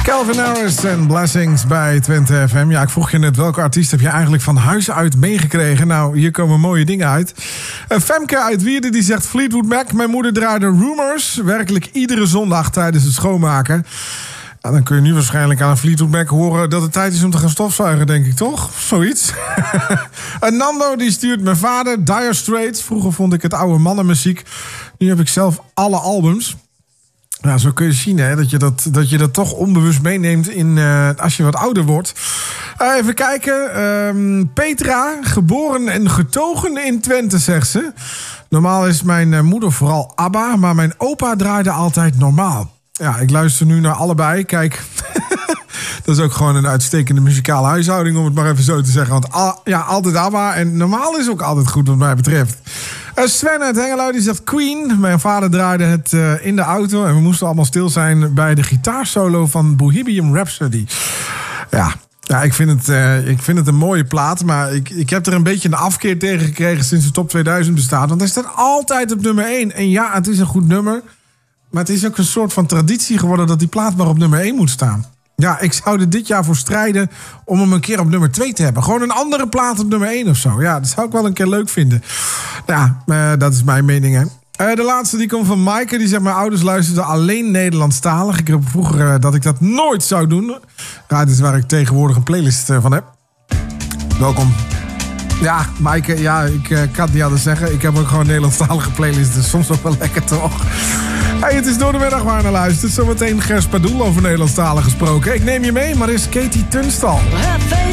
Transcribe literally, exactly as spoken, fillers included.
Calvin Harris en Blessings bij Twente F M. Ja, ik vroeg je net, welke artiest heb je eigenlijk van huis uit meegekregen? Nou, hier komen mooie dingen uit. Uh, Femke uit Wierden die zegt Fleetwood Mac. Mijn moeder draaide Rumors werkelijk iedere zondag tijdens het schoonmaken. Ja, dan kun je nu waarschijnlijk aan een Fleetwood Mac horen dat het tijd is om te gaan stofzuigen, denk ik, toch? Zoiets. En Nando die stuurt mijn vader, Dire Straits. Vroeger vond ik het oude mannenmuziek. Nu heb ik zelf alle albums. Nou, zo kun je zien hè, dat, je dat, dat je dat toch onbewust meeneemt in, uh, als je wat ouder wordt. Uh, even kijken. Um, Petra, geboren en getogen in Twente, zegt ze. Normaal is mijn uh, moeder vooral ABBA, maar mijn opa draaide altijd normaal. Ja, ik luister nu naar allebei. Kijk, dat is ook gewoon een uitstekende muzikale huishouding, om het maar even zo te zeggen. Want al, ja, altijd ABBA en normaal is ook altijd goed wat mij betreft. Uh, Sven uit Hengelo die zegt Queen. Mijn vader draaide het uh, in de auto en we moesten allemaal stil zijn bij de gitaarsolo van Bohemian Rhapsody. Ja, ja ik, vind het, uh, ik vind het een mooie plaat, maar ik, ik heb er een beetje een afkeer tegen gekregen sinds de top tweeduizend bestaat. Want hij staat altijd op nummer één. En ja, het is een goed nummer, maar het is ook een soort van traditie geworden dat die plaat maar op nummer één moet staan. Ja, ik zou er dit jaar voor strijden om hem een keer op nummer twee te hebben. Gewoon een andere plaat op nummer één of zo. Ja, dat zou ik wel een keer leuk vinden. Ja, uh, dat is mijn mening, hè. Uh, de laatste die komt van Maaike. Die zegt, mijn ouders luisterden alleen Nederlandstalig. Ik heb vroeger uh, dat ik dat nooit zou doen. Ja, dit is waar ik tegenwoordig een playlist uh, van heb. Welkom. Ja, Maaike, ja, ik uh, kan het niet anders zeggen. Ik heb ook gewoon een Nederlandstalige playlist. Dus soms ook wel lekker, toch? Hey, het is door de middag waar je naar luistert. Zometeen Gers Padoel over Nederlandstalen gesproken. Ik neem je mee, maar is Katie Tunstall.